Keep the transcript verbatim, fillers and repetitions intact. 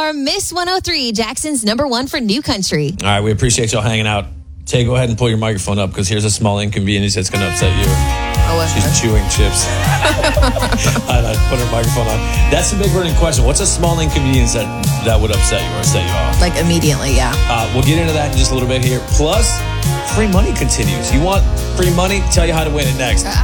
more. Miss one oh three, Jackson's number one for New Country. All right, we appreciate y'all hanging out. Tay, go ahead and pull your microphone up because here's a small inconvenience that's going to upset you. Oh, what's She's that? chewing chips. I, I put her microphone on. That's the big burning question. What's a small inconvenience that, that would upset you or set you off? Like immediately, yeah. Uh, we'll get into that in just a little bit here. Plus, free money continues. You want free money? Tell you how to win it next.